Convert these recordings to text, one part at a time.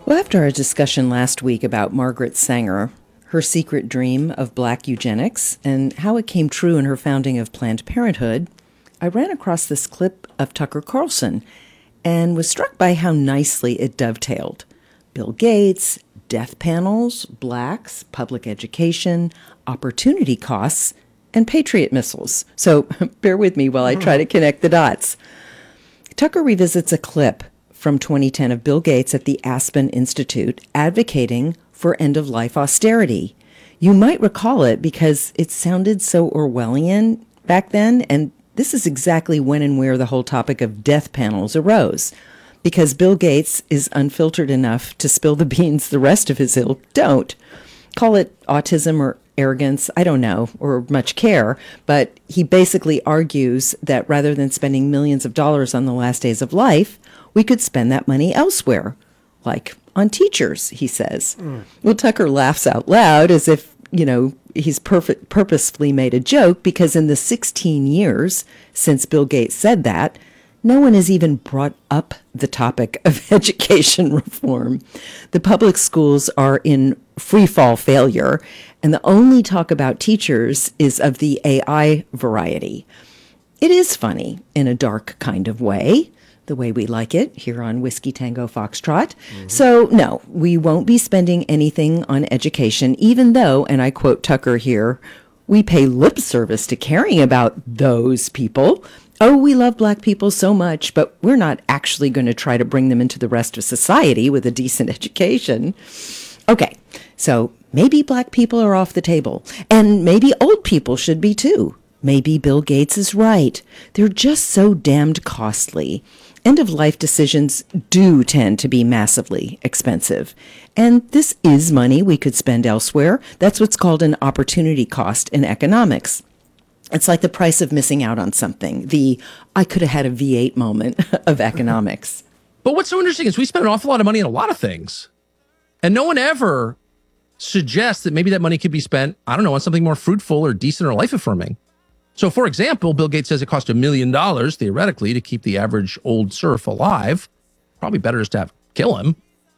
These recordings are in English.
Well, after our discussion last week about Margaret Sanger, her secret dream of black eugenics, and how it came true in her founding of Planned Parenthood, I ran across this clip of Tucker Carlson and was struck by how nicely it dovetailed. Bill Gates, death panels, blacks, public education, opportunity costs, and Patriot missiles. So bear with me while I try to connect the dots. Tucker revisits a clip from 2010 of Bill Gates at the Aspen Institute advocating for end-of-life austerity. You might recall it because it sounded so Orwellian back then, and this is exactly when and where the whole topic of death panels arose. Because Bill Gates is unfiltered enough to spill the beans the rest of his ilk don't. Call it autism or arrogance, I don't know, or much care, but he basically argues that rather than spending millions of dollars on the last days of life, we could spend that money elsewhere, like on teachers, he says. Well, Tucker laughs out loud as if, he's purposefully made a joke because in the 16 years since Bill Gates said that, no one has even brought up the topic of education reform. The public schools are in free fall failure, and the only talk about teachers is of the AI variety. It is funny in a dark kind of way, the way we like it here on Whiskey Tango Foxtrot. So no, we won't be spending anything on education, even though, and I quote Tucker here, we pay lip service to caring about those people. Oh, we love black people so much, but we're not actually going to try to bring them into the rest of society with a decent education. Okay, so maybe black people are off the table, and maybe old people should be too. Maybe Bill Gates is right. They're just so damned costly. End-of-life decisions do tend to be massively expensive. And this is money we could spend elsewhere. That's what's called an opportunity cost in economics. It's like the price of missing out on something, the I could have had a V8 moment of economics. But what's so interesting is we spend an awful lot of money on a lot of things. And no one ever suggests that maybe that money could be spent, I don't know, on something more fruitful or decent or life-affirming. So, for example, Bill Gates says it cost $1 million, theoretically, to keep the average old serf alive. Probably better just to kill him.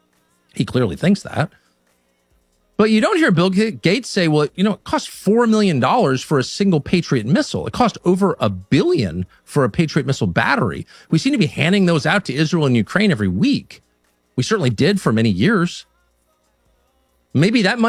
He clearly thinks that. But you don't hear Bill Gates say, well, it cost $4 million for a single Patriot missile. It cost over $1 billion for a Patriot missile battery. We seem to be handing those out to Israel and Ukraine every week. We certainly did for many years. Maybe that money